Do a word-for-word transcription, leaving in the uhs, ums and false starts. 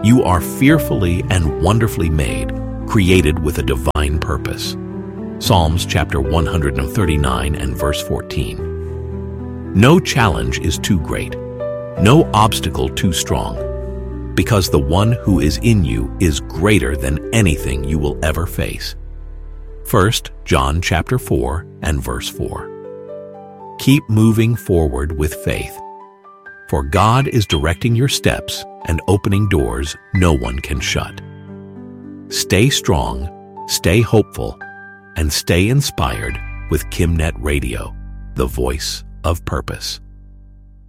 You are fearfully and wonderfully made, created with a divine purpose. Psalms chapter one hundred thirty-nine and verse fourteen. No challenge is too great, no obstacle too strong, because the one who is in you is greater than anything you will ever face. First John chapter four and verse four. Keep moving forward with faith, for God is directing your steps and opening doors no one can shut. Stay strong, stay hopeful, and stay inspired with KimNet Radio, the voice of purpose.